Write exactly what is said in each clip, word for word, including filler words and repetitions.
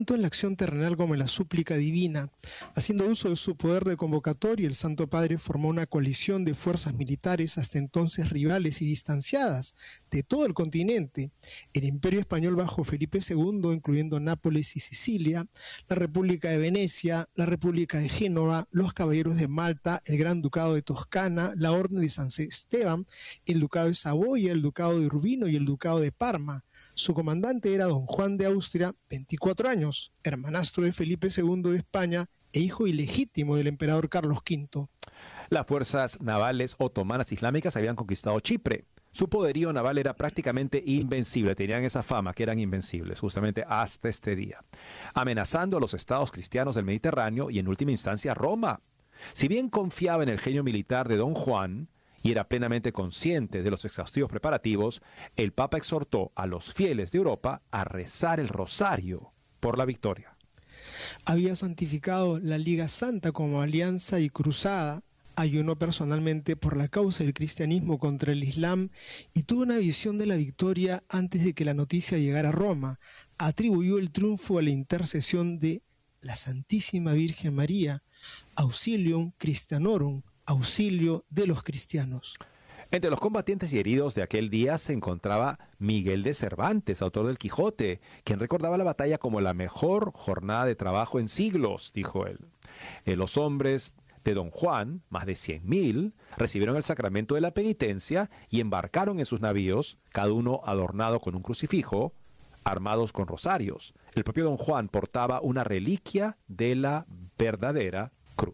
tanto en la acción terrenal como en la súplica divina. Haciendo uso de su poder de convocatoria, el Santo Padre formó una coalición de fuerzas militares hasta entonces rivales y distanciadas de todo el continente: el Imperio Español bajo Felipe segundo, incluyendo Nápoles y Sicilia, la República de Venecia, la República de Génova, los Caballeros de Malta, el Gran Ducado de Toscana, la Orden de San Esteban, el Ducado de Saboya, el Ducado de Urbino y el Ducado de Parma. Su comandante era don Juan de Austria, veinticuatro años, hermanastro de Felipe segundo de España e hijo ilegítimo del emperador Carlos quinto. Las fuerzas navales otomanas islámicas habían conquistado Chipre. Su poderío naval era prácticamente invencible, tenían esa fama que eran invencibles, justamente hasta este día, amenazando a los estados cristianos del Mediterráneo y en última instancia a Roma. Si bien confiaba en el genio militar de don Juan y era plenamente consciente de los exhaustivos preparativos, el Papa exhortó a los fieles de Europa a rezar el rosario por la victoria. Había santificado la Liga Santa como alianza y cruzada, ayunó personalmente por la causa del cristianismo contra el Islam y tuvo una visión de la victoria antes de que la noticia llegara a Roma. Atribuyó el triunfo a la intercesión de la Santísima Virgen María, Auxilium Christianorum, auxilio de los cristianos. Entre los combatientes y heridos de aquel día se encontraba Miguel de Cervantes, autor del Quijote, quien recordaba la batalla como la mejor jornada de trabajo en siglos, dijo él. Eh, los hombres de don Juan, más de cien mil, recibieron el sacramento de la penitencia y embarcaron en sus navíos, cada uno adornado con un crucifijo, armados con rosarios. El propio don Juan portaba una reliquia de la verdadera cruz.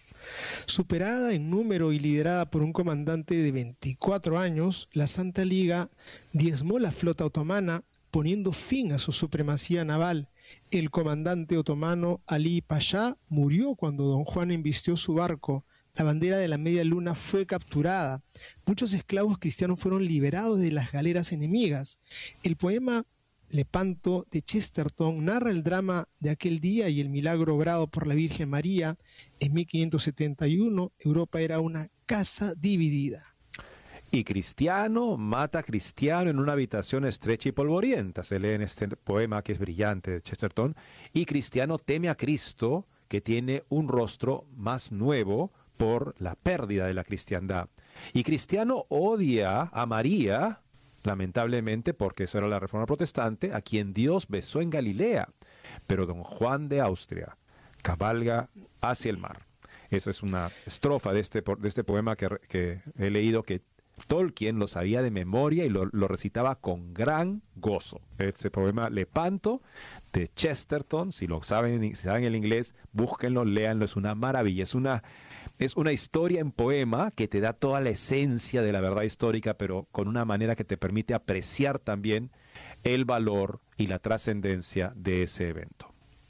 Superada en número y liderada por un comandante de veinticuatro años, la Santa Liga diezmó la flota otomana, poniendo fin a su supremacía naval. El comandante otomano Ali Pasha murió cuando don Juan embistió su barco. La bandera de la media luna fue capturada. Muchos esclavos cristianos fueron liberados de las galeras enemigas. El poema Lepanto de Chesterton narra el drama de aquel día y el milagro obrado por la Virgen María. En mil quinientos setenta y uno, Europa era una casa dividida. Y cristiano mata a cristiano en una habitación estrecha y polvorienta, se lee en este poema que es brillante de Chesterton. Y cristiano teme a Cristo, que tiene un rostro más nuevo por la pérdida de la cristiandad. Y cristiano odia a María, lamentablemente, porque eso era la Reforma Protestante, a quien Dios besó en Galilea. Pero don Juan de Austria cabalga hacia el mar. Esa es una estrofa de este, de este poema que, que he leído, que Tolkien lo sabía de memoria y lo, lo recitaba con gran gozo. Este poema Lepanto de Chesterton, si lo saben, si saben el inglés, búsquenlo, léanlo, es una maravilla. Es una, es una historia en poema que te da toda la esencia de la verdad histórica, pero con una manera que te permite apreciar también el valor y la trascendencia de ese evento.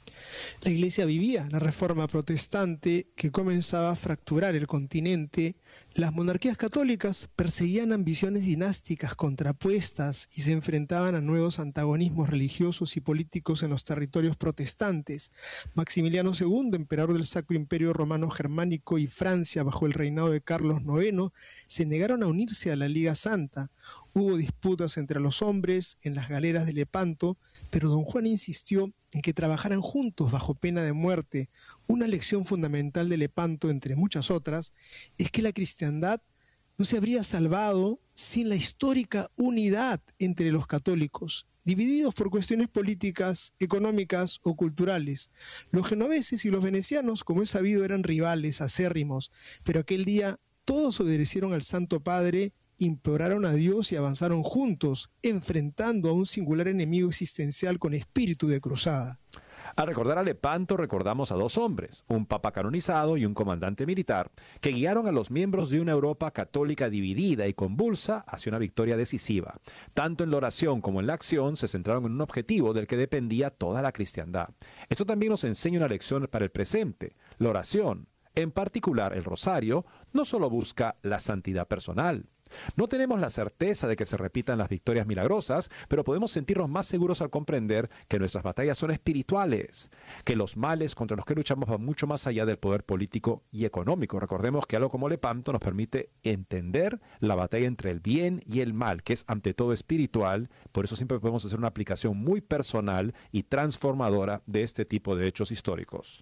La Iglesia vivía la Reforma Protestante que comenzaba a fracturar el continente. Las monarquías católicas perseguían ambiciones dinásticas contrapuestas y se enfrentaban a nuevos antagonismos religiosos y políticos en los territorios protestantes. Maximiliano segundo, emperador del Sacro Imperio Romano Germánico, y Francia, bajo el reinado de Carlos noveno, se negaron a unirse a la Liga Santa. Hubo disputas entre los hombres en las galeras de Lepanto, pero don Juan insistió en que trabajaran juntos bajo pena de muerte. Una lección fundamental de Lepanto, entre muchas otras, es que la cristiandad no se habría salvado sin la histórica unidad entre los católicos, divididos por cuestiones políticas, económicas o culturales. Los genoveses y los venecianos, como es sabido, eran rivales acérrimos, pero aquel día todos obedecieron al Santo Padre, imploraron a Dios y avanzaron juntos, enfrentando a un singular enemigo existencial con espíritu de cruzada. Al recordar a Lepanto recordamos a dos hombres, un papa canonizado y un comandante militar, que guiaron a los miembros de una Europa católica dividida y convulsa hacia una victoria decisiva. Tanto en la oración como en la acción se centraron en un objetivo del que dependía toda la cristiandad. Esto también nos enseña una lección para el presente. La oración, en particular el rosario, no solo busca la santidad personal. No tenemos la certeza de que se repitan las victorias milagrosas, pero podemos sentirnos más seguros al comprender que nuestras batallas son espirituales, que los males contra los que luchamos van mucho más allá del poder político y económico. Recordemos que algo como Lepanto nos permite entender la batalla entre el bien y el mal, que es ante todo espiritual. Por eso siempre podemos hacer una aplicación muy personal y transformadora de este tipo de hechos históricos.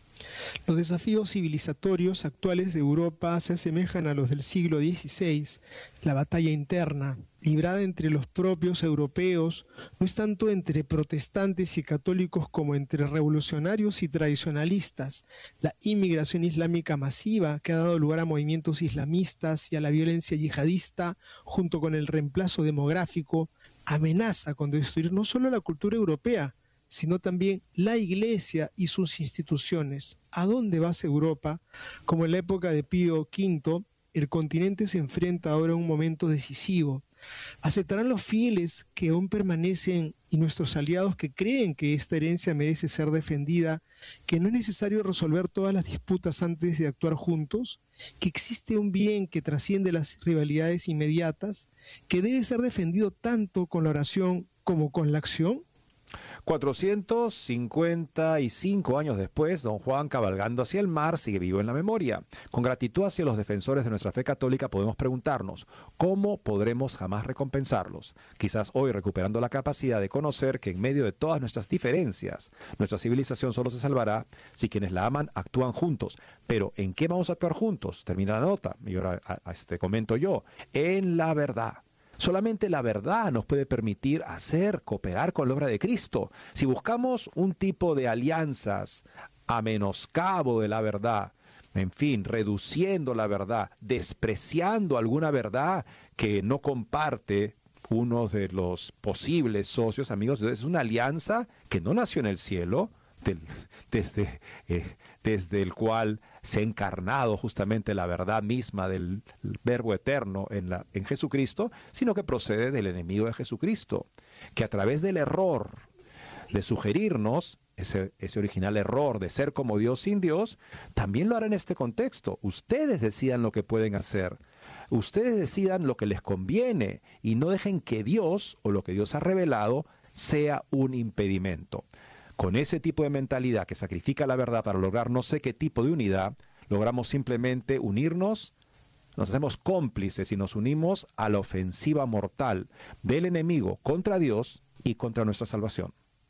Los desafíos civilizatorios actuales de Europa se asemejan a los del siglo dieciséis. La batalla interna, librada entre los propios europeos, no es tanto entre protestantes y católicos como entre revolucionarios y tradicionalistas. La inmigración islámica masiva, que ha dado lugar a movimientos islamistas y a la violencia yihadista, junto con el reemplazo demográfico, amenaza con destruir no solo la cultura europea, sino también la Iglesia y sus instituciones. ¿A dónde va Europa? Como en la época de Pío quinto, el continente se enfrenta ahora a un momento decisivo. ¿Aceptarán los fieles que aún permanecen y nuestros aliados que creen que esta herencia merece ser defendida, que no es necesario resolver todas las disputas antes de actuar juntos, que existe un bien que trasciende las rivalidades inmediatas, que debe ser defendido tanto con la oración como con la acción? cuatrocientos cincuenta y cinco años después, don Juan, cabalgando hacia el mar, sigue vivo en la memoria. Con gratitud hacia los defensores de nuestra fe católica podemos preguntarnos, ¿cómo podremos jamás recompensarlos? Quizás hoy recuperando la capacidad de conocer que en medio de todas nuestras diferencias, nuestra civilización solo se salvará si quienes la aman actúan juntos. Pero, ¿en qué vamos a actuar juntos? Termina la nota, y ahora a, a este comento yo, en la verdad. Solamente la verdad nos puede permitir hacer, cooperar con la obra de Cristo. Si buscamos un tipo de alianzas a menoscabo de la verdad, en fin, reduciendo la verdad, despreciando alguna verdad que no comparte uno de los posibles socios, amigos, es una alianza que no nació en el cielo, del, desde, eh, desde el cual se ha encarnado justamente la verdad misma del Verbo eterno en, la, en Jesucristo, sino que procede del enemigo de Jesucristo, que a través del error de sugerirnos ese, ese original error de ser como Dios sin Dios, también lo hará en este contexto. Ustedes decidan lo que pueden hacer. Ustedes decidan lo que les conviene y no dejen que Dios o lo que Dios ha revelado sea un impedimento. Con ese tipo de mentalidad que sacrifica la verdad para lograr no sé qué tipo de unidad, logramos simplemente unirnos, nos hacemos cómplices y nos unimos a la ofensiva mortal del enemigo contra Dios y contra nuestra salvación.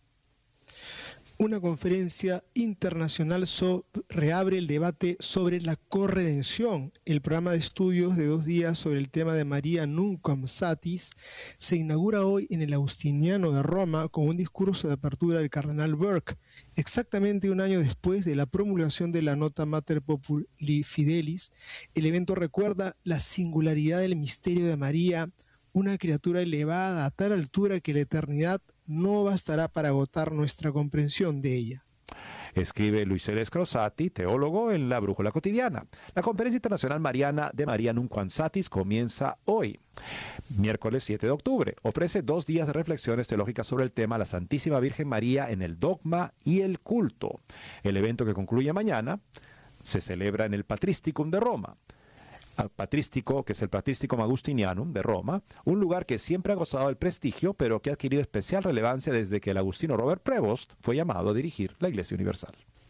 Una conferencia internacional so, reabre el debate sobre la corredención. El programa de estudios de dos días sobre el tema de María Nunquam Satis se inaugura hoy en el Agustiniano de Roma con un discurso de apertura del cardenal Burke, exactamente un año después de la promulgación de la Nota Mater Populi Fidelis. El evento recuerda la singularidad del misterio de María, una criatura elevada a tal altura que la eternidad no bastará para agotar nuestra comprensión de ella. Escribe Luis Celes Crosati, teólogo, en La Brújula Cotidiana. La Conferencia Internacional Mariana de María Nunquam Satis comienza hoy, miércoles siete de octubre. Ofrece dos días de reflexiones teológicas sobre el tema La Santísima Virgen María en el dogma y el culto. El evento, que concluye mañana, se celebra en el Patristicum de Roma. Al patrístico, que es el Patristicum Augustinianum de Roma, un lugar que siempre ha gozado del prestigio, pero que ha adquirido especial relevancia desde que el agustino Robert Prevost fue llamado a dirigir la Iglesia Universal.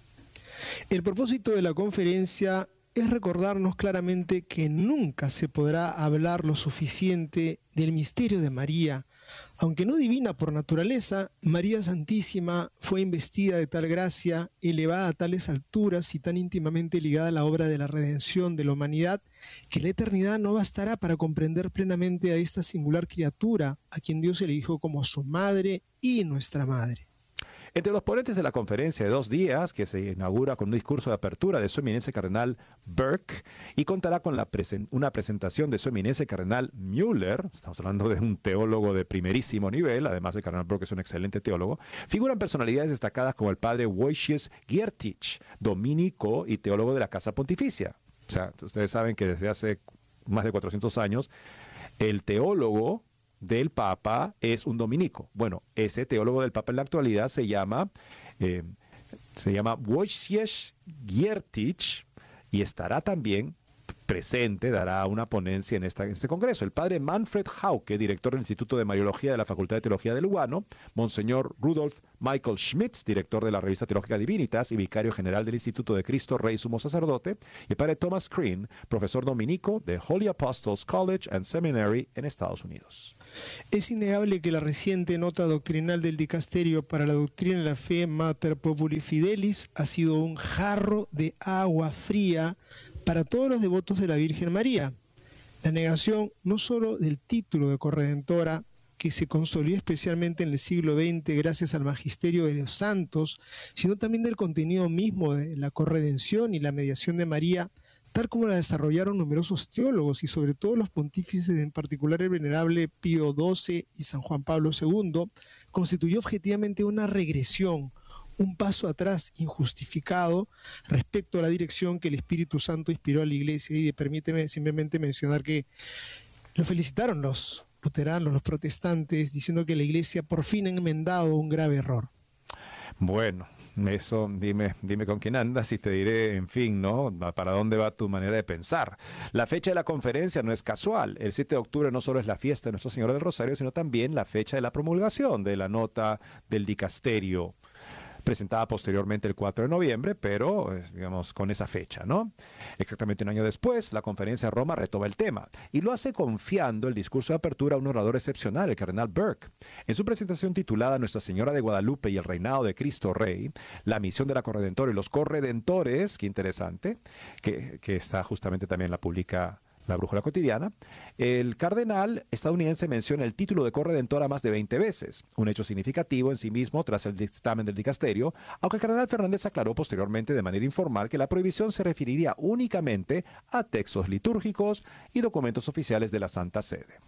El propósito de la conferencia es recordarnos claramente que nunca se podrá hablar lo suficiente del misterio de María. Aunque no divina por naturaleza, María Santísima fue investida de tal gracia, elevada a tales alturas y tan íntimamente ligada a la obra de la redención de la humanidad, que la eternidad no bastará para comprender plenamente a esta singular criatura, a quien Dios eligió como su madre y nuestra madre. Entre los ponentes de la conferencia de dos días, que se inaugura con un discurso de apertura de su eminencia cardenal Burke y contará con la presen- una presentación de su eminencia cardenal Müller, estamos hablando de un teólogo de primerísimo nivel, además el cardenal Burke es un excelente teólogo, figuran personalidades destacadas como el padre Wojciech Giertych, dominico y teólogo de la Casa Pontificia. O sea, ustedes saben que desde hace más de cuatrocientos años, el teólogo del Papa es un dominico. Bueno, ese teólogo del Papa en la actualidad se llama eh, se llama Wojciech Giertych y estará también presente, dará una ponencia en, esta, en este congreso. El padre Manfred Hauke, director del Instituto de Mariología de la Facultad de Teología de Lugano, Monseñor Rudolf Michael Schmitz, director de la revista Teológica Divinitas y vicario general del Instituto de Cristo Rey Sumo Sacerdote, y el padre Thomas Crean, profesor dominico de Holy Apostles College and Seminary en Estados Unidos. Es innegable que la reciente nota doctrinal del Dicasterio para la Doctrina de la Fe, Mater Populi Fidelis, ha sido un jarro de agua fría para todos los devotos de la Virgen María. La negación no solo del título de corredentora, que se consolidó especialmente en el siglo veinte gracias al magisterio de los santos, sino también del contenido mismo de la corredención y la mediación de María, tal como la desarrollaron numerosos teólogos y sobre todo los pontífices, en particular el venerable Pío doce y San Juan Pablo segundo, constituyó objetivamente una regresión, un paso atrás injustificado respecto a la dirección que el Espíritu Santo inspiró a la Iglesia. Y permíteme simplemente mencionar que lo felicitaron los luteranos, los protestantes, diciendo que la Iglesia por fin ha enmendado un grave error. Bueno, eso, dime, dime con quién andas y te diré, en fin, ¿no? ¿Para dónde va tu manera de pensar? La fecha de la conferencia no es casual. El siete de octubre no solo es la fiesta de Nuestra Señora del Rosario, sino también la fecha de la promulgación de la nota del dicasterio, presentada posteriormente el cuatro de noviembre, pero, digamos, con esa fecha, ¿no? Exactamente un año después, la conferencia de Roma retoma el tema, y lo hace confiando el discurso de apertura a un orador excepcional, el cardenal Burke. En su presentación titulada Nuestra Señora de Guadalupe y el Reinado de Cristo Rey, la misión de la Corredentora y los corredentores, qué interesante, que, que está justamente también la publica La Brújula Cotidiana, el cardenal estadounidense menciona el título de corredentora más de veinte veces, un hecho significativo en sí mismo tras el dictamen del dicasterio, aunque el cardenal Fernández aclaró posteriormente de manera informal que la prohibición se referiría únicamente a textos litúrgicos y documentos oficiales de la Santa Sede.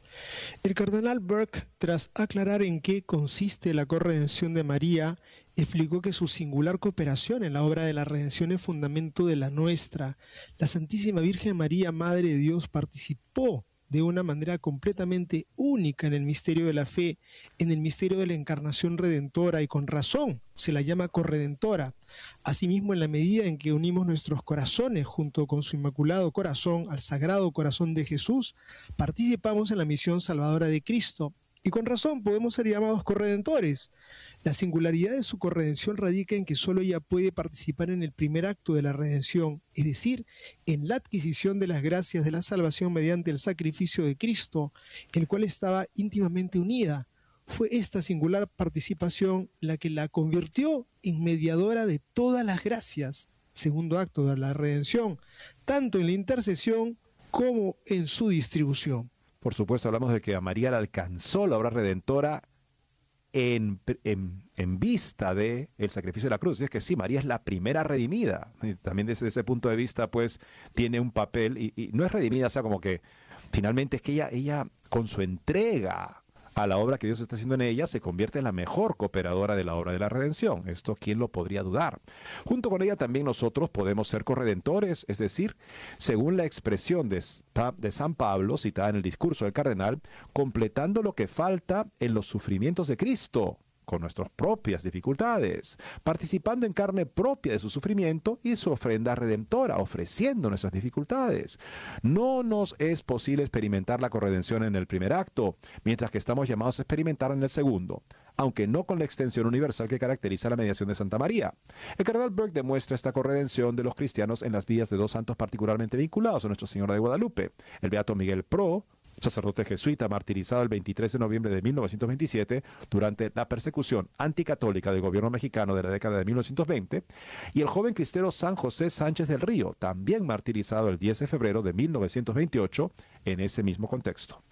El cardenal Burke, tras aclarar en qué consiste la corredención de María, explicó que su singular cooperación en la obra de la redención es fundamento de la nuestra. La Santísima Virgen María, Madre de Dios, participó de una manera completamente única en el misterio de la fe, en el misterio de la encarnación redentora, y con razón se la llama corredentora. Asimismo, en la medida en que unimos nuestros corazones junto con su inmaculado corazón al Sagrado Corazón de Jesús, participamos en la misión salvadora de Cristo. Y con razón podemos ser llamados corredentores. La singularidad de su corredención radica en que solo ella puede participar en el primer acto de la redención, es decir, en la adquisición de las gracias de la salvación mediante el sacrificio de Cristo, el cual estaba íntimamente unida. Fue esta singular participación la que la convirtió en mediadora de todas las gracias, segundo acto de la redención, tanto en la intercesión como en su distribución. Por supuesto, hablamos de que a María la alcanzó la obra redentora en, en, en vista del sacrificio de la cruz. Es que sí, María es la primera redimida. Y también desde ese punto de vista, pues, tiene un papel, y, y no es redimida, o sea, como que finalmente es que ella, ella con su entrega a la obra que Dios está haciendo en ella, se convierte en la mejor cooperadora de la obra de la redención. Esto, ¿quién lo podría dudar? Junto con ella también nosotros podemos ser corredentores, es decir, según la expresión de, de San Pablo, citada en el discurso del cardenal, completando lo que falta en los sufrimientos de Cristo, con nuestras propias dificultades, participando en carne propia de su sufrimiento y su ofrenda redentora, ofreciendo nuestras dificultades. No nos es posible experimentar la corredención en el primer acto, mientras que estamos llamados a experimentar en el segundo, aunque no con la extensión universal que caracteriza la mediación de Santa María. El cardenal Burke demuestra esta corredención de los cristianos en las vidas de dos santos particularmente vinculados a Nuestra Señora de Guadalupe, el beato Miguel Pro, sacerdote jesuita martirizado el veintitrés de noviembre de mil novecientos veintisiete durante la persecución anticatólica del gobierno mexicano de la década de mil novecientos veinte, y el joven cristero San José Sánchez del Río, también martirizado el diez de febrero de mil novecientos veintiocho en ese mismo contexto.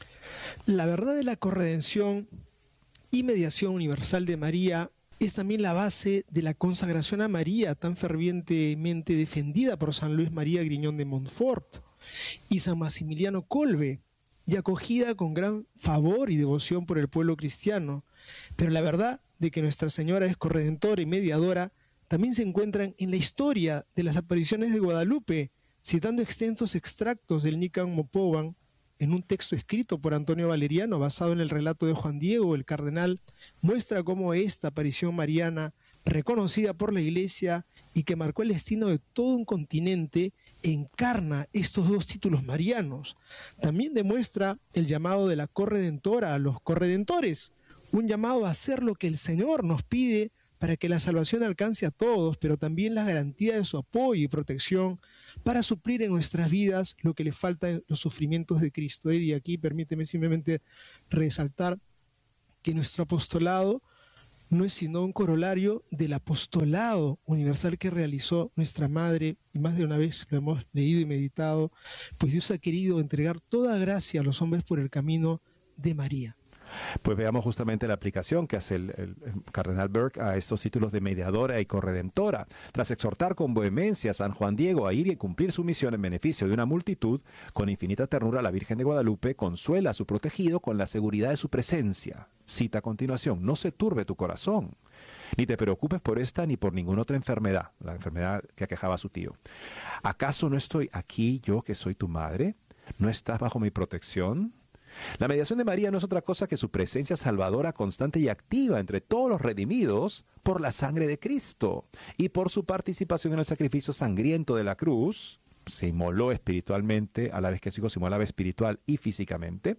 La verdad de la corredención y mediación universal de María es también la base de la consagración a María, tan fervientemente defendida por San Luis María Griñón de Montfort y San Maximiliano Kolbe, y acogida con gran favor y devoción por el pueblo cristiano. Pero la verdad de que Nuestra Señora es corredentora y mediadora también se encuentran en la historia de las apariciones de Guadalupe, citando extensos extractos del Nican Mopoban en un texto escrito por Antonio Valeriano basado en el relato de Juan Diego. El cardenal muestra cómo esta aparición mariana, reconocida por la Iglesia y que marcó el destino de todo un continente, encarna estos dos títulos marianos. También demuestra el llamado de la corredentora a los corredentores, un llamado a hacer lo que el Señor nos pide para que la salvación alcance a todos, pero también la garantía de su apoyo y protección para suplir en nuestras vidas lo que le falta en los sufrimientos de Cristo. Y aquí permíteme simplemente resaltar que nuestro apostolado no es sino un corolario del apostolado universal que realizó nuestra Madre, y más de una vez lo hemos leído y meditado, pues Dios ha querido entregar toda gracia a los hombres por el camino de María. Pues veamos justamente la aplicación que hace el, el, el cardenal Burke a estos títulos de mediadora y corredentora. Tras exhortar con vehemencia a San Juan Diego a ir y cumplir su misión en beneficio de una multitud, con infinita ternura la Virgen de Guadalupe consuela a su protegido con la seguridad de su presencia. Cita a continuación: no se turbe tu corazón, ni te preocupes por esta ni por ninguna otra enfermedad, la enfermedad que aquejaba a su tío. ¿Acaso no estoy aquí yo que soy tu madre? ¿No estás bajo mi protección? La mediación de María no es otra cosa que su presencia salvadora constante y activa entre todos los redimidos por la sangre de Cristo y por su participación en el sacrificio sangriento de la cruz. Se inmoló espiritualmente a la vez que su hijo se inmolaba espiritual y físicamente,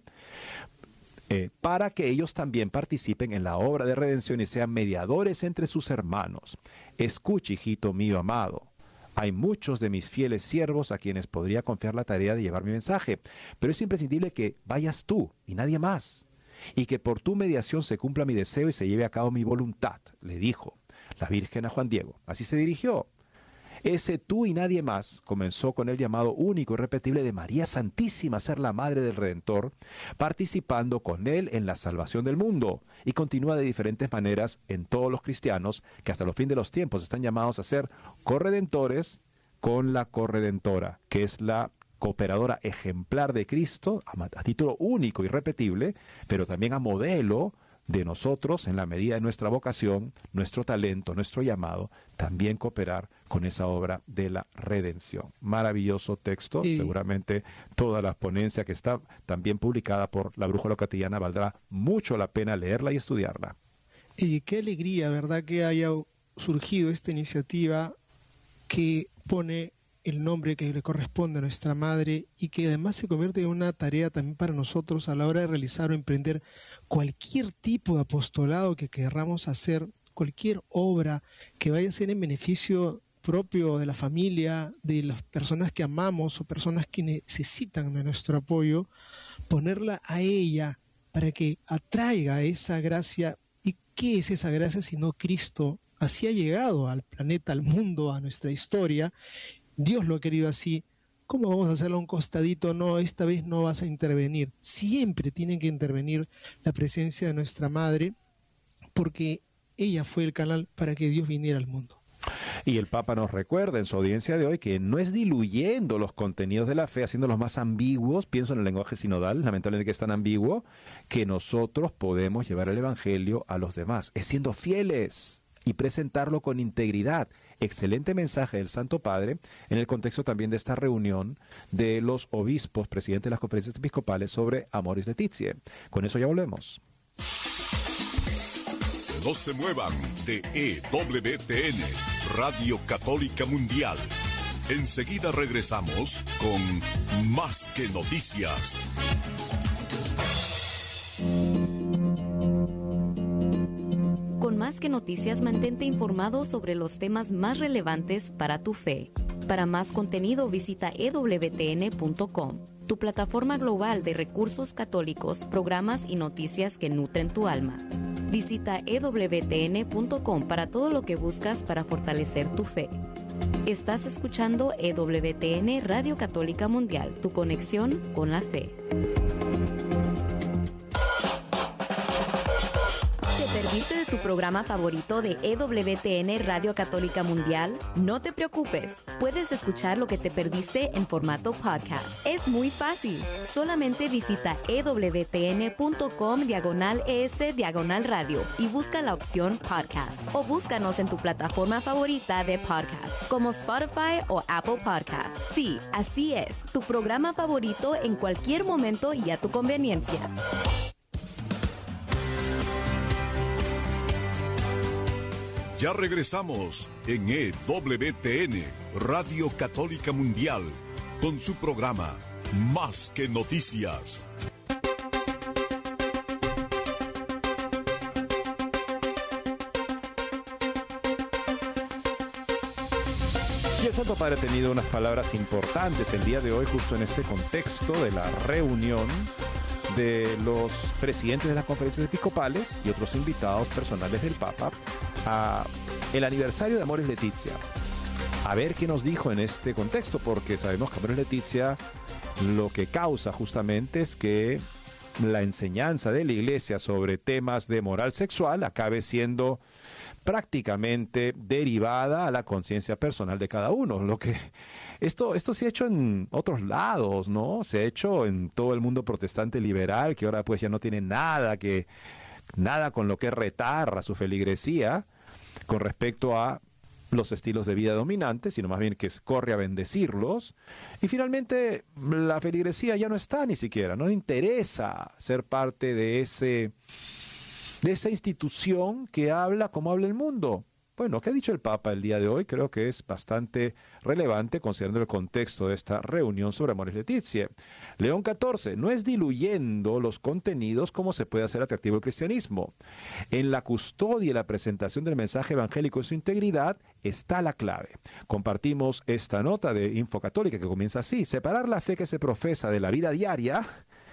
eh, para que ellos también participen en la obra de redención y sean mediadores entre sus hermanos. Escucha, hijito mío amado. Hay muchos de mis fieles siervos a quienes podría confiar la tarea de llevar mi mensaje, pero es imprescindible que vayas tú y nadie más, y que por tu mediación se cumpla mi deseo y se lleve a cabo mi voluntad, le dijo la Virgen a Juan Diego. Así se dirigió. Ese tú y nadie más comenzó con el llamado único y repetible de María Santísima a ser la Madre del Redentor, participando con él en la salvación del mundo, y continúa de diferentes maneras en todos los cristianos que hasta los fines de los tiempos están llamados a ser corredentores con la corredentora, que es la cooperadora ejemplar de Cristo, a, a título único y repetible, pero también a modelo de nosotros, en la medida de nuestra vocación, nuestro talento, nuestro llamado, también cooperar con esa obra de la redención. Maravilloso texto, y seguramente toda la ponencia que está también publicada por la Brújula Cotidiana valdrá mucho la pena leerla y estudiarla. Y qué alegría, ¿verdad?, que haya surgido esta iniciativa que pone el nombre que le corresponde a nuestra Madre y que además se convierte en una tarea también para nosotros a la hora de realizar o emprender cualquier tipo de apostolado que querramos hacer, cualquier obra que vaya a ser en beneficio propio de la familia, de las personas que amamos o personas que necesitan de nuestro apoyo, ponerla a ella para que atraiga esa gracia. ¿Y qué es esa gracia sino Cristo? Así ha llegado al planeta, al mundo, a nuestra historia. Dios lo ha querido así. ¿Cómo vamos a hacerlo a un costadito? No, esta vez no vas a intervenir. Siempre tiene que intervenir la presencia de nuestra Madre, porque ella fue el canal para que Dios viniera al mundo. Y el Papa nos recuerda en su audiencia de hoy que no es diluyendo los contenidos de la fe, haciéndolos más ambiguos, pienso en el lenguaje sinodal, lamentablemente que es tan ambiguo, que nosotros podemos llevar el Evangelio a los demás. Es siendo fieles y presentarlo con integridad. Excelente mensaje del Santo Padre en el contexto también de esta reunión de los obispos, presidentes de las conferencias episcopales sobre Amoris Laetitia. Con eso ya volvemos. No se muevan de E W T N, Radio Católica Mundial. Enseguida regresamos con Más que Noticias. Con Más que Noticias, mantente informado sobre los temas más relevantes para tu fe. Para más contenido, visita e w t n punto com, tu plataforma global de recursos católicos, programas y noticias que nutren tu alma. Visita e w t n punto com para todo lo que buscas para fortalecer tu fe. Estás escuchando E W T N Radio Católica Mundial, tu conexión con la fe. ¿Perdiste de tu programa favorito de E W T N Radio Católica Mundial? No te preocupes, puedes escuchar lo que te perdiste en formato podcast. Es muy fácil, solamente visita e w t n punto com diagonal es diagonal radio y busca la opción podcast. O búscanos en tu plataforma favorita de podcast, como Spotify o Apple Podcasts. Sí, así es, tu programa favorito en cualquier momento y a tu conveniencia. Ya regresamos en E W T N, Radio Católica Mundial, con su programa Más que Noticias. Y el Santo Padre ha tenido unas palabras importantes el día de hoy, justo en este contexto de la reunión de los presidentes de las conferencias episcopales y otros invitados personales del Papa a el aniversario de Amoris Laetitia. A ver qué nos dijo en este contexto, porque sabemos que Amoris Laetitia lo que causa justamente es que la enseñanza de la Iglesia sobre temas de moral sexual acabe siendo prácticamente derivada a la conciencia personal de cada uno. Lo que esto, esto se ha hecho en otros lados, ¿no? Se ha hecho en todo el mundo protestante liberal, que ahora pues ya no tiene nada que nada con lo que retar a su feligresía con respecto a los estilos de vida dominantes, sino más bien que corre a bendecirlos. Y finalmente la feligresía ya no está ni siquiera, no le interesa ser parte de ese de esa institución que habla como habla el mundo. Bueno, lo que ha dicho el Papa el día de hoy creo que es bastante relevante considerando el contexto de esta reunión sobre Amoris Laetitia. León catorce, no es diluyendo los contenidos como se puede hacer atractivo el cristianismo. En la custodia y la presentación del mensaje evangélico en su integridad está la clave. Compartimos esta nota de Info Católica que comienza así: separar la fe que se profesa de la vida diaria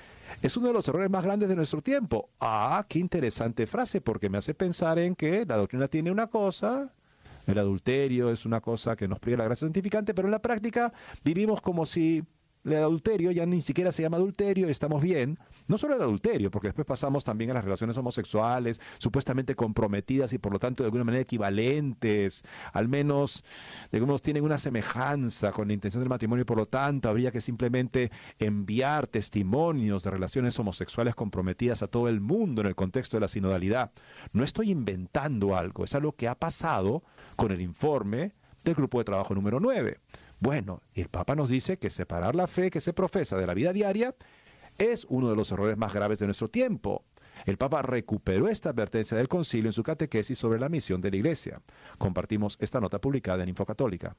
es uno de los errores más grandes de nuestro tiempo. Ah, qué interesante frase, porque me hace pensar en que la doctrina tiene una cosa, el adulterio es una cosa que nos priva la gracia santificante, pero en la práctica vivimos como si el adulterio ya ni siquiera se llama adulterio y estamos bien. No solo el adulterio, porque después pasamos también a las relaciones homosexuales, supuestamente comprometidas y por lo tanto de alguna manera equivalentes, al menos, digamos, tienen una semejanza con la intención del matrimonio y por lo tanto habría que simplemente enviar testimonios de relaciones homosexuales comprometidas a todo el mundo en el contexto de la sinodalidad. No estoy inventando algo, es algo que ha pasado con el informe del grupo de trabajo número nueve. Bueno, el Papa nos dice que separar la fe que se profesa de la vida diaria es uno de los errores más graves de nuestro tiempo. El Papa recuperó esta advertencia del Concilio en su catequesis sobre la misión de la Iglesia. Compartimos esta nota publicada en Info Católica.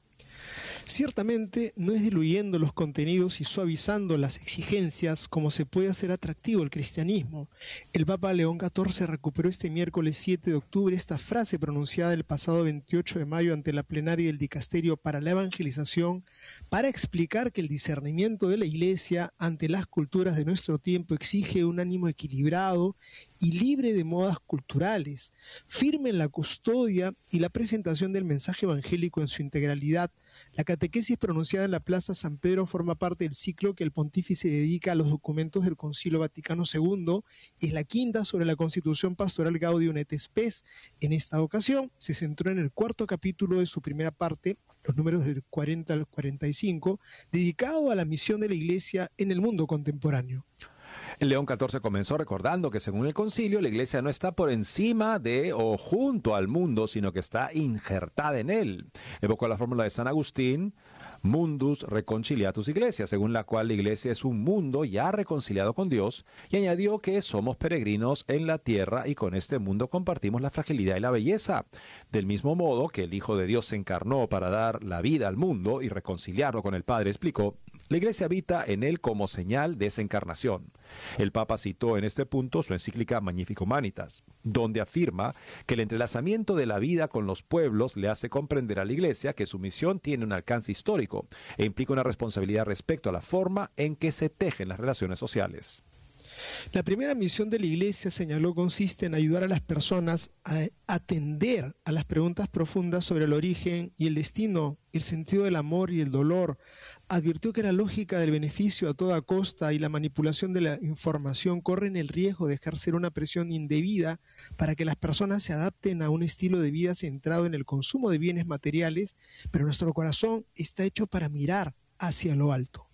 Ciertamente no es diluyendo los contenidos y suavizando las exigencias como se puede hacer atractivo el cristianismo. El Papa León catorce recuperó este miércoles siete de octubre esta frase pronunciada el pasado veintiocho de mayo ante la plenaria del Dicasterio para la Evangelización para explicar que el discernimiento de la Iglesia ante las culturas de nuestro tiempo exige un ánimo equilibrado y libre de modas culturales, firme en la custodia y la presentación del mensaje evangélico en su integralidad. La catequesis pronunciada en la Plaza San Pedro forma parte del ciclo que el pontífice dedica a los documentos del Concilio Vaticano segundo y es la quinta sobre la Constitución Pastoral Gaudium et Spes. En esta ocasión se centró en el cuarto capítulo de su primera parte, los números del cuarenta al cuarenta y cinco, dedicado a la misión de la Iglesia en el mundo contemporáneo. El León catorce comenzó recordando que según el concilio la Iglesia no está por encima de o junto al mundo, sino que está injertada en él. Evocó la fórmula de San Agustín, Mundus Reconciliatus Iglesia, según la cual la Iglesia es un mundo ya reconciliado con Dios, y añadió que somos peregrinos en la tierra y con este mundo compartimos la fragilidad y la belleza. Del mismo modo que el Hijo de Dios se encarnó para dar la vida al mundo y reconciliarlo con el Padre, explicó, la Iglesia habita en él como señal de esa encarnación. El Papa citó en este punto su encíclica Magnificat Humanitas, donde afirma que el entrelazamiento de la vida con los pueblos le hace comprender a la Iglesia que su misión tiene un alcance histórico e implica una responsabilidad respecto a la forma en que se tejen las relaciones sociales. La primera misión de la Iglesia, señaló, consiste en ayudar a las personas a atender a las preguntas profundas sobre el origen y el destino, el sentido del amor y el dolor. Advirtió que la lógica del beneficio a toda costa y la manipulación de la información corren el riesgo de ejercer una presión indebida para que las personas se adapten a un estilo de vida centrado en el consumo de bienes materiales, pero nuestro corazón está hecho para mirar hacia lo alto.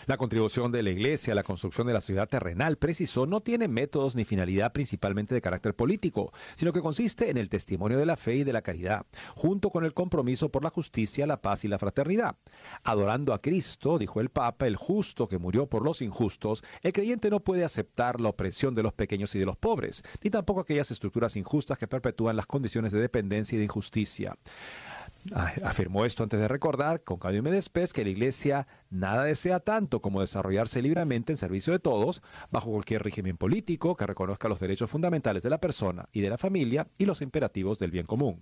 La contribución de la Iglesia a la construcción de la sociedad terrenal, precisó, no tiene métodos ni finalidad principalmente de carácter político, sino que consiste en el testimonio de la fe y de la caridad, junto con el compromiso por la justicia, la paz y la fraternidad. Adorando a Cristo, dijo el Papa, el justo que murió por los injustos, el creyente no puede aceptar la opresión de los pequeños y de los pobres, ni tampoco aquellas estructuras injustas que perpetúan las condiciones de dependencia y de injusticia. Afirmó esto antes de recordar, con Claudio Medespes, que la Iglesia nada desea tanto como desarrollarse libremente en servicio de todos, bajo cualquier régimen político que reconozca los derechos fundamentales de la persona y de la familia y los imperativos del bien común.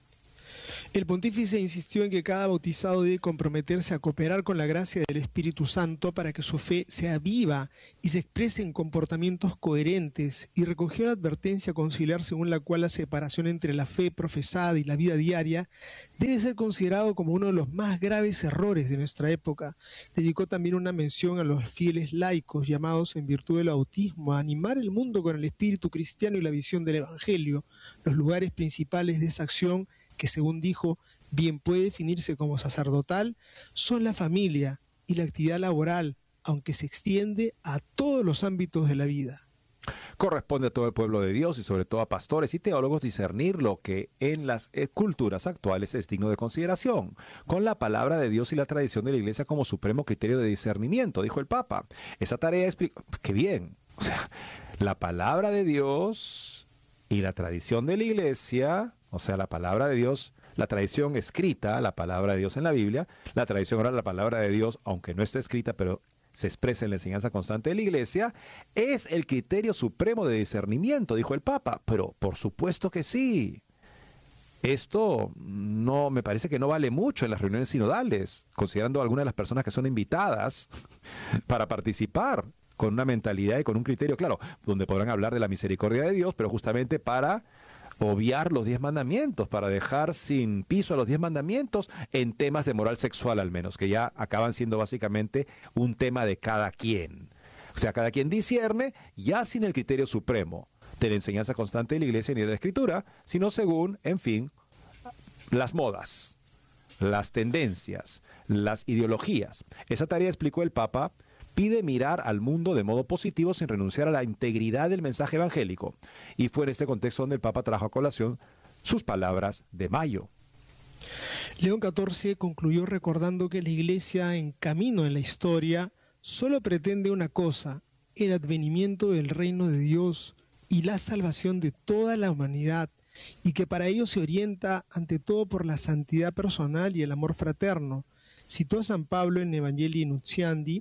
El pontífice insistió en que cada bautizado debe comprometerse a cooperar con la gracia del Espíritu Santo para que su fe sea viva y se exprese en comportamientos coherentes, y recogió la advertencia conciliar según la cual la separación entre la fe profesada y la vida diaria debe ser considerado como uno de los más graves errores de nuestra época. Dedicó también una mención a los fieles laicos llamados en virtud del bautismo a animar el mundo con el espíritu cristiano y la visión del Evangelio. Los lugares principales de esa acción, que según dijo, bien puede definirse como sacerdotal, son la familia y la actividad laboral, aunque se extiende a todos los ámbitos de la vida. Corresponde a todo el pueblo de Dios y sobre todo a pastores y teólogos discernir lo que en las culturas actuales es digno de consideración, con la palabra de Dios y la tradición de la Iglesia como supremo criterio de discernimiento, dijo el Papa. Esa tarea explica... ¡Qué bien! O sea, la palabra de Dios y la tradición de la Iglesia... O sea, la palabra de Dios, la tradición escrita, la palabra de Dios en la Biblia, la tradición oral, la palabra de Dios, aunque no esté escrita, pero se expresa en la enseñanza constante de la Iglesia, es el criterio supremo de discernimiento, dijo el Papa. Pero por supuesto que sí. Esto no me parece que no vale mucho en las reuniones sinodales, considerando algunas de las personas que son invitadas para participar con una mentalidad y con un criterio, claro, donde podrán hablar de la misericordia de Dios, pero justamente para obviar los diez mandamientos, para dejar sin piso a los diez mandamientos en temas de moral sexual al menos, que ya acaban siendo básicamente un tema de cada quien. O sea, cada quien discierne ya sin el criterio supremo de la enseñanza constante de la Iglesia ni de la Escritura, sino según, en fin, las modas, las tendencias, las ideologías. Esa tarea, explicó el Papa, pide mirar al mundo de modo positivo sin renunciar a la integridad del mensaje evangélico. Y fue en este contexto donde el Papa trajo a colación sus palabras de mayo. León catorce concluyó recordando que la Iglesia, en camino en la historia, solo pretende una cosa: el advenimiento del reino de Dios y la salvación de toda la humanidad, y que para ello se orienta ante todo por la santidad personal y el amor fraterno. Citó a San Pablo en Evangelii Nuntiandi,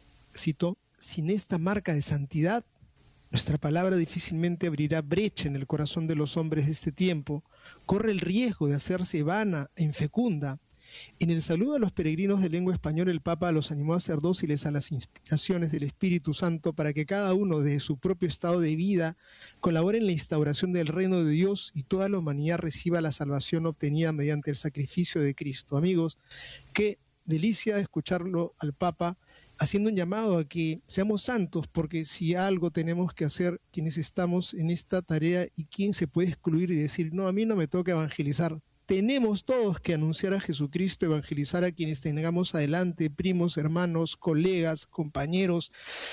citó: sin esta marca de santidad, nuestra palabra difícilmente abrirá brecha en el corazón de los hombres de este tiempo. Corre el riesgo de hacerse vana e infecunda. En el saludo a los peregrinos de lengua española, el Papa los animó a ser dóciles a las inspiraciones del Espíritu Santo para que cada uno, desde su propio estado de vida, colabore en la instauración del reino de Dios y toda la humanidad reciba la salvación obtenida mediante el sacrificio de Cristo. Amigos, qué delicia escucharlo al Papa haciendo un llamado a que seamos santos, porque si algo tenemos que hacer quienes estamos en esta tarea, y quién se puede excluir y decir, no, a mí no me toca evangelizar. Tenemos todos que anunciar a Jesucristo, evangelizar a quienes tengamos adelante, primos, hermanos, colegas, compañeros,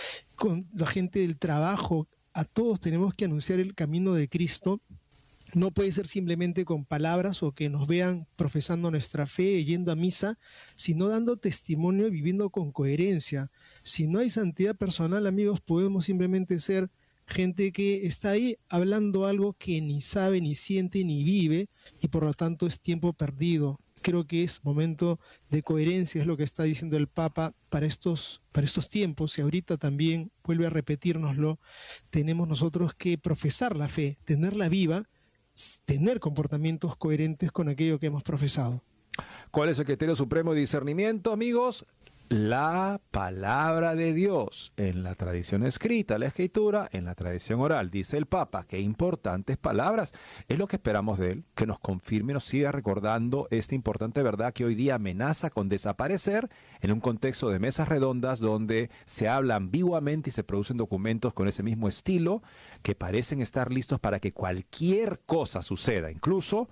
con la gente del trabajo. A todos tenemos que anunciar el camino de Cristo. No puede ser simplemente con palabras o que nos vean profesando nuestra fe, yendo a misa, sino dando testimonio y viviendo con coherencia. Si no hay santidad personal, amigos, podemos simplemente ser gente que está ahí hablando algo que ni sabe, ni siente, ni vive, y por lo tanto es tiempo perdido. Creo que es momento de coherencia, es lo que está diciendo el Papa para estos, para estos tiempos, y ahorita también vuelve a repetírnoslo. Tenemos nosotros que profesar la fe, tenerla viva, tener comportamientos coherentes con aquello que hemos profesado. ¿Cuál es el criterio supremo de discernimiento, amigos? La palabra de Dios, en la tradición escrita, la escritura, en la tradición oral, dice el Papa. Qué importantes palabras. Es lo que esperamos de él, que nos confirme y nos siga recordando esta importante verdad que hoy día amenaza con desaparecer en un contexto de mesas redondas donde se habla ambiguamente y se producen documentos con ese mismo estilo que parecen estar listos para que cualquier cosa suceda, incluso,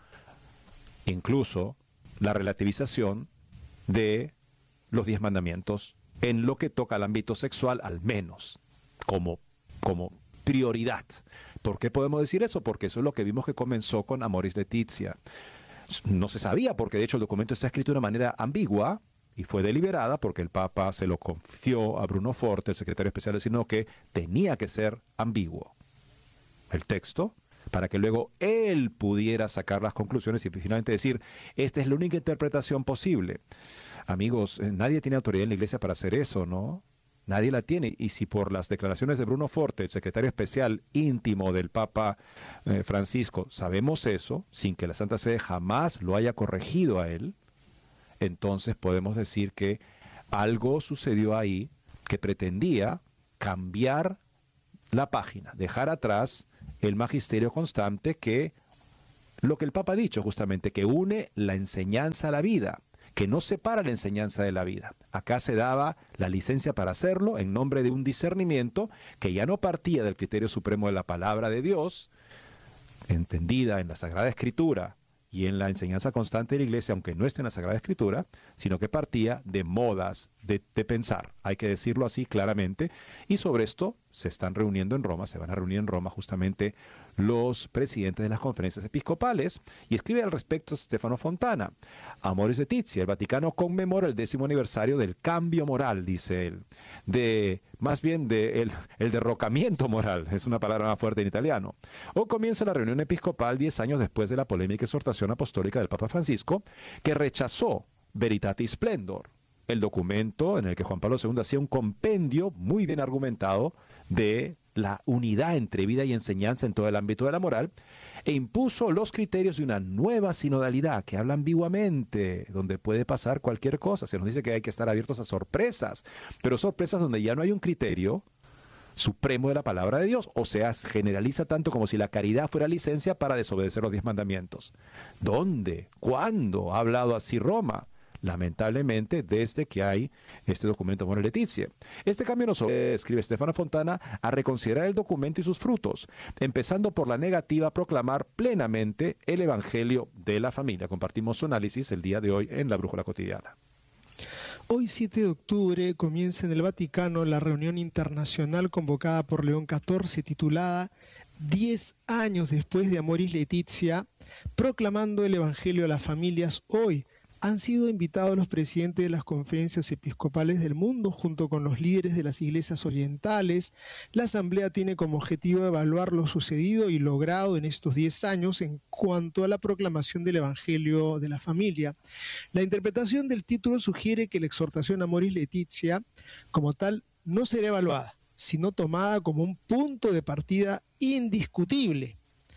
incluso la relativización de los diez mandamientos en lo que toca al ámbito sexual, al menos, como, como prioridad. ¿Por qué podemos decir eso? Porque eso es lo que vimos que comenzó con Amoris Laetitia. No se sabía, porque de hecho el documento está escrito de una manera ambigua, y fue deliberada porque el Papa se lo confió a Bruno Forte, el secretario especial, sino que tenía que ser ambiguo el texto, para que luego él pudiera sacar las conclusiones y finalmente decir, esta es la única interpretación posible. Amigos, nadie tiene autoridad en la Iglesia para hacer eso, ¿no? Nadie la tiene. Y si por las declaraciones de Bruno Forte, el secretario especial íntimo del Papa eh, Francisco, sabemos eso, sin que la Santa Sede jamás lo haya corregido a él, entonces podemos decir que algo sucedió ahí que pretendía cambiar la página, dejar atrás el magisterio constante, que lo que el Papa ha dicho justamente, que une la enseñanza a la vida, que no separa la enseñanza de la vida. Acá se daba la licencia para hacerlo en nombre de un discernimiento que ya no partía del criterio supremo de la palabra de Dios, entendida en la Sagrada Escritura y en la enseñanza constante de la Iglesia, aunque no esté en la Sagrada Escritura, sino que partía de modas de, de pensar, hay que decirlo así claramente, y sobre esto se están reuniendo en Roma, se van a reunir en Roma justamente los presidentes de las conferencias episcopales, y escribe al respecto Stefano Fontana. Amoris Laetitia, el Vaticano conmemora el décimo aniversario del cambio moral, dice él, de, más bien de el, el derrocamiento moral, es una palabra más fuerte en italiano. Hoy comienza la reunión episcopal diez años después de la polémica exhortación apostólica del Papa Francisco, que rechazó Veritatis Splendor, el documento en el que Juan Pablo segundo hacía un compendio muy bien argumentado de la unidad entre vida y enseñanza en todo el ámbito de la moral, e impuso los criterios de una nueva sinodalidad que habla ambiguamente, donde puede pasar cualquier cosa. Se nos dice que hay que estar abiertos a sorpresas, pero sorpresas donde ya no hay un criterio supremo de la palabra de Dios, o sea, generaliza tanto como si la caridad fuera licencia para desobedecer los diez mandamientos. ¿Dónde? ¿Cuándo ha hablado así Roma? Lamentablemente, desde que hay este documento Amoris Laetitia. Este cambio nos obliga, escribe Stefano Fontana, a reconsiderar el documento y sus frutos, empezando por la negativa a proclamar plenamente el Evangelio de la familia. Compartimos su análisis el día de hoy en la Brújula Cotidiana. Hoy, siete de octubre, comienza en el Vaticano la reunión internacional convocada por León catorce, titulada Diez años después de Amoris Laetitia, proclamando el Evangelio a las familias hoy. Han sido invitados los presidentes de las conferencias episcopales del mundo junto con los líderes de las iglesias orientales. La asamblea tiene como objetivo evaluar lo sucedido y logrado en estos diez años en cuanto a la proclamación del Evangelio de la familia. La interpretación del título sugiere que la exhortación Amoris Laetitia, como tal, no será evaluada, sino tomada como un punto de partida indiscutible.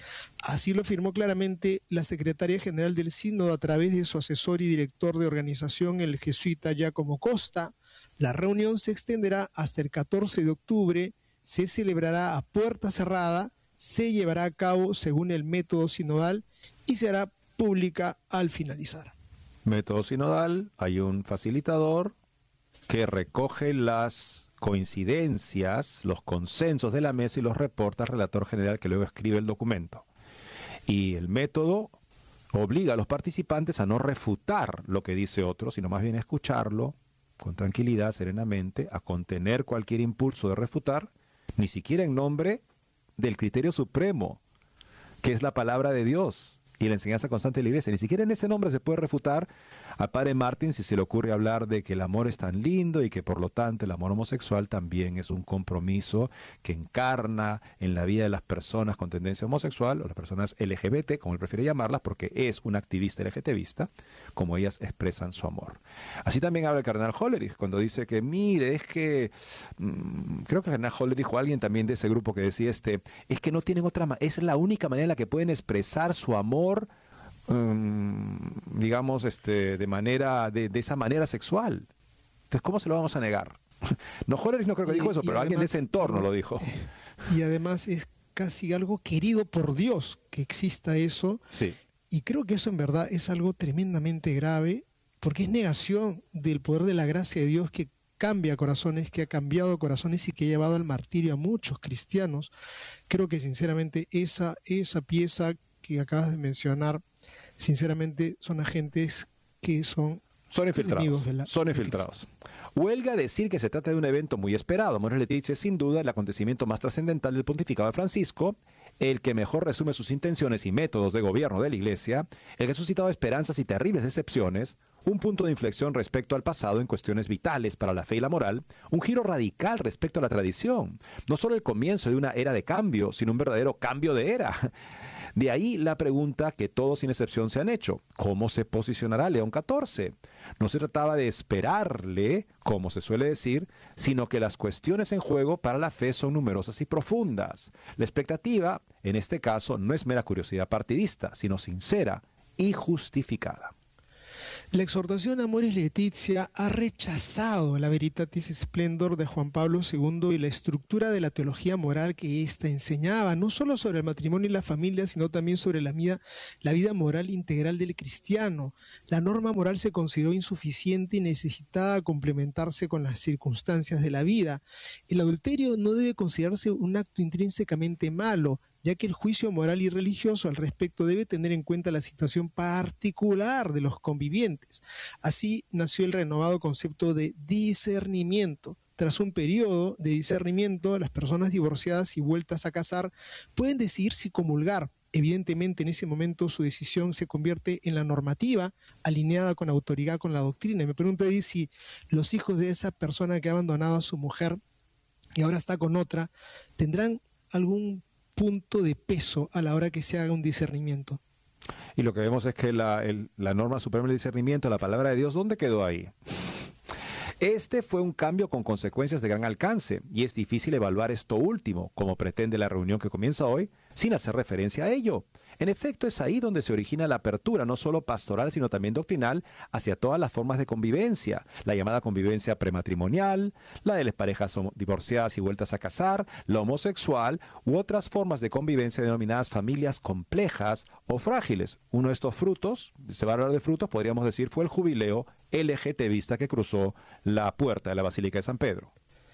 Así lo afirmó claramente la secretaria general del Sínodo a través de su asesor y director de organización, el jesuita Giacomo Costa. La reunión se extenderá hasta el catorce de octubre, se celebrará a puerta cerrada, se llevará a cabo según el método sinodal y se hará pública al finalizar. Método sinodal, hay un facilitador que recoge las coincidencias, los consensos de la mesa y los reporta al relator general, que luego escribe el documento. Y el método obliga a los participantes a no refutar lo que dice otro, sino más bien a escucharlo con tranquilidad, serenamente, a contener cualquier impulso de refutar, ni siquiera en nombre del criterio supremo, que es la palabra de Dios y la enseñanza constante de la Iglesia. Ni siquiera en ese nombre se puede refutar a Padre Martín si se le ocurre hablar de que el amor es tan lindo y que por lo tanto el amor homosexual también es un compromiso que encarna en la vida de las personas con tendencia homosexual, o las personas L G B T, como él prefiere llamarlas, porque es un activista LGBTista, como ellas expresan su amor. Así también habla el cardenal Hollerich cuando dice que, mire, es que mmm, creo que el cardenal Hollerich o alguien también de ese grupo que decía, este, es que no tienen otra manera, es la única manera en la que pueden expresar su amor, Um, digamos, este, de manera, de, de esa manera sexual. Entonces, ¿cómo se lo vamos a negar? No, Hollerich no creo que dijo eso, pero además, alguien de ese entorno lo dijo. Y además es casi algo querido por Dios que exista eso. Sí. Y creo que eso en verdad es algo tremendamente grave, porque es negación del poder de la gracia de Dios que cambia corazones, que ha cambiado corazones y que ha llevado al martirio a muchos cristianos. Creo que sinceramente esa, esa pieza que acabas de mencionar, sinceramente son agentes que son Son infiltrados. de la, son infiltrados. Huelga decir que se trata de un evento muy esperado. Amoris Laetitia es sin duda el acontecimiento más trascendental del pontificado de Francisco, el que mejor resume sus intenciones y métodos de gobierno de la Iglesia, el que ha suscitado esperanzas y terribles decepciones, un punto de inflexión respecto al pasado en cuestiones vitales para la fe y la moral, un giro radical respecto a la tradición, no solo el comienzo de una era de cambio, sino un verdadero cambio de era. De ahí la pregunta que todos sin excepción se han hecho: ¿cómo se posicionará León catorce? No se trataba de esperarle, como se suele decir, sino que las cuestiones en juego para la fe son numerosas y profundas. La expectativa, en este caso, no es mera curiosidad partidista, sino sincera y justificada. La exhortación Amoris Laetitia ha rechazado la Veritatis Splendor de Juan Pablo segundo y la estructura de la teología moral que ésta enseñaba, no solo sobre el matrimonio y la familia, sino también sobre la vida, la vida moral integral del cristiano. La norma moral se consideró insuficiente y necesitada complementarse con las circunstancias de la vida. El adulterio no debe considerarse un acto intrínsecamente malo, ya que el juicio moral y religioso al respecto debe tener en cuenta la situación particular de los convivientes. Así nació el renovado concepto de discernimiento. Tras un periodo de discernimiento, las personas divorciadas y vueltas a casar pueden decidir si comulgar. Evidentemente, en ese momento su decisión se convierte en la normativa, alineada con autoridad con la doctrina. Y me pregunto ahí si los hijos de esa persona que ha abandonado a su mujer y ahora está con otra, tendrán algún punto de peso a la hora que se haga un discernimiento. Y lo que vemos es que la, el, la norma suprema del discernimiento, la palabra de Dios, ¿dónde quedó ahí? Este fue un cambio con consecuencias de gran alcance, y es difícil evaluar esto último, como pretende la reunión que comienza hoy, sin hacer referencia a ello. En efecto, es ahí donde se origina la apertura, no solo pastoral, sino también doctrinal, hacia todas las formas de convivencia, la llamada convivencia prematrimonial, la de las parejas divorciadas y vueltas a casar, la homosexual, u otras formas de convivencia denominadas familias complejas o frágiles. Uno de estos frutos, se va a hablar de frutos, podríamos decir, fue el jubileo LGTBista que cruzó la puerta de la Basílica de San Pedro.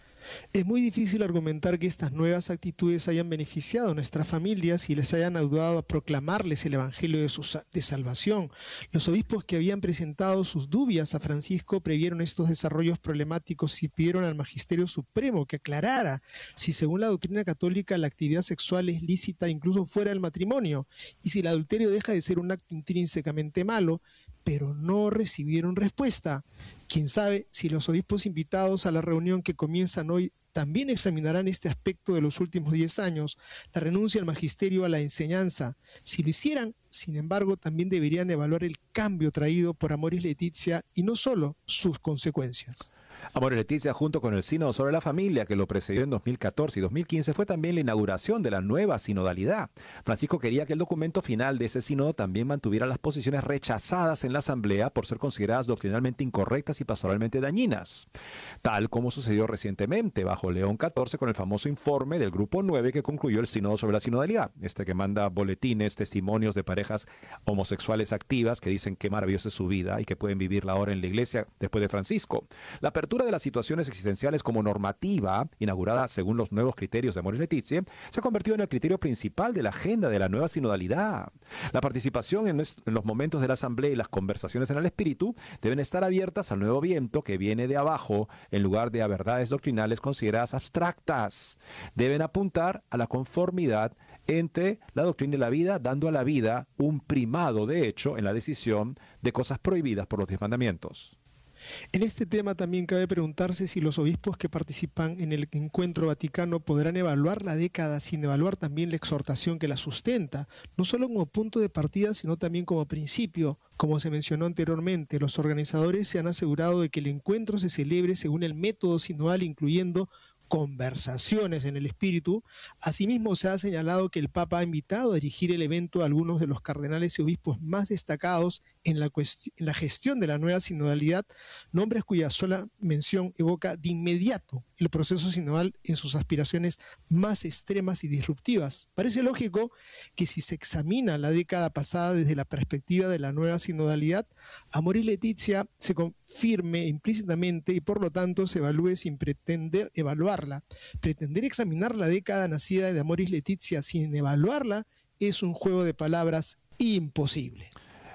Es muy difícil argumentar que estas nuevas actitudes hayan beneficiado a nuestras familias y les hayan ayudado a proclamarles el Evangelio de, su, de salvación. Los obispos que habían presentado sus dudas a Francisco previeron estos desarrollos problemáticos y pidieron al Magisterio Supremo que aclarara si según la doctrina católica la actividad sexual es lícita incluso fuera del matrimonio y si el adulterio deja de ser un acto intrínsecamente malo, pero no recibieron respuesta. Quién sabe si los obispos invitados a la reunión que comienzan hoy también examinarán este aspecto de los últimos diez años, la renuncia al magisterio a la enseñanza. Si lo hicieran, sin embargo, también deberían evaluar el cambio traído por Amoris Laetitia y no solo sus consecuencias. Amoris Laetitia, junto con el Sínodo sobre la Familia, que lo precedió en dos mil catorce y dos mil quince, fue también la inauguración de la nueva sinodalidad. Francisco quería que el documento final de ese sínodo también mantuviera las posiciones rechazadas en la Asamblea por ser consideradas doctrinalmente incorrectas y pastoralmente dañinas, tal como sucedió recientemente bajo León catorce con el famoso informe del Grupo nueve que concluyó el Sínodo sobre la sinodalidad, este que manda boletines, testimonios de parejas homosexuales activas que dicen qué maravillosa es su vida y que pueden vivirla ahora en la Iglesia después de Francisco. La apertura de las situaciones existenciales como normativa, inaugurada según los nuevos criterios de Amoris Laetitia, se ha convertido en el criterio principal de la agenda de la nueva sinodalidad. La participación en los momentos de la Asamblea y las conversaciones en el espíritu deben estar abiertas al nuevo viento que viene de abajo, en lugar de a verdades doctrinales consideradas abstractas. Deben apuntar a la conformidad entre la doctrina y la vida, dando a la vida un primado, de hecho, en la decisión de cosas prohibidas por los diez mandamientos. En este tema también cabe preguntarse si los obispos que participan en el encuentro vaticano podrán evaluar la década sin evaluar también la exhortación que la sustenta, no solo como punto de partida, sino también como principio. Como se mencionó anteriormente, los organizadores se han asegurado de que el encuentro se celebre según el método sinodal, incluyendo conversaciones en el espíritu. Asimismo, se ha señalado que el Papa ha invitado a dirigir el evento a algunos de los cardenales y obispos más destacados en la, en la gestión de la nueva sinodalidad, nombres cuya sola mención evoca de inmediato el proceso sinodal en sus aspiraciones más extremas y disruptivas. Parece lógico que si se examina la década pasada desde la perspectiva de la nueva sinodalidad, Amoris Laetitia se confirme implícitamente y por lo tanto se evalúe sin pretender evaluarla. Pretender examinar la década nacida de Amoris Laetitia sin evaluarla es un juego de palabras imposible.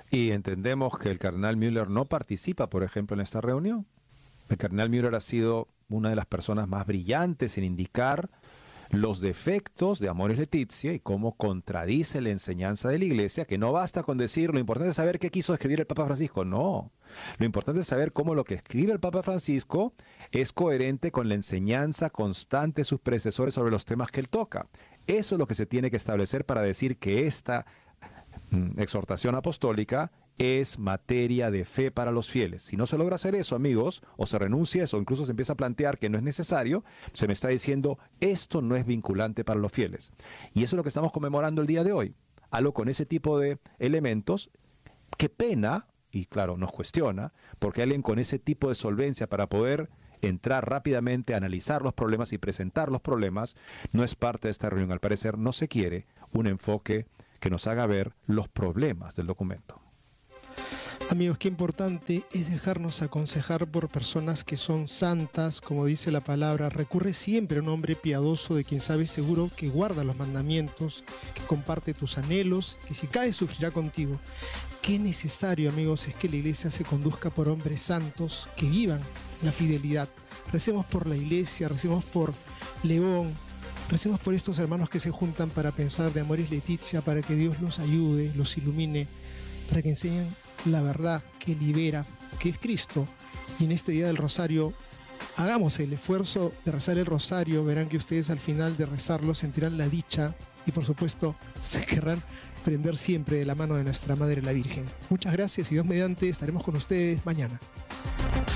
Y entendemos que el cardenal Müller no participa, por ejemplo, en esta reunión. El cardenal Müller ha sido una de las personas más brillantes en indicar los defectos de Amoris Laetitia y cómo contradice la enseñanza de la Iglesia, que no basta con decir, lo importante es saber qué quiso escribir el Papa Francisco. No, lo importante es saber cómo lo que escribe el Papa Francisco es coherente con la enseñanza constante de sus predecesores sobre los temas que él toca. Eso es lo que se tiene que establecer para decir que esta mm, exhortación apostólica es materia de fe para los fieles. Si no se logra hacer eso, amigos, o se renuncia a eso, o incluso se empieza a plantear que no es necesario, se me está diciendo, esto no es vinculante para los fieles. Y eso es lo que estamos conmemorando el día de hoy. Algo con ese tipo de elementos, qué pena, y claro, nos cuestiona, porque alguien con ese tipo de solvencia para poder entrar rápidamente a analizar los problemas y presentar los problemas, no es parte de esta reunión. Al parecer no se quiere un enfoque que nos haga ver los problemas del documento. Amigos, qué importante es dejarnos aconsejar por personas que son santas, como dice la palabra. Recurre siempre a un hombre piadoso de quien sabes seguro que guarda los mandamientos, que comparte tus anhelos, que si caes sufrirá contigo. Qué necesario, amigos, es que la Iglesia se conduzca por hombres santos que vivan la fidelidad. Recemos por la Iglesia, recemos por León, recemos por estos hermanos que se juntan para pensar de Amoris Laetitia, para que Dios los ayude, los ilumine, para que enseñen la verdad que libera, que es Cristo. Y en este día del Rosario, hagamos el esfuerzo de rezar el Rosario. Verán que ustedes al final de rezarlo sentirán la dicha y por supuesto se querrán prender siempre de la mano de nuestra Madre la Virgen. Muchas gracias y Dios mediante estaremos con ustedes mañana.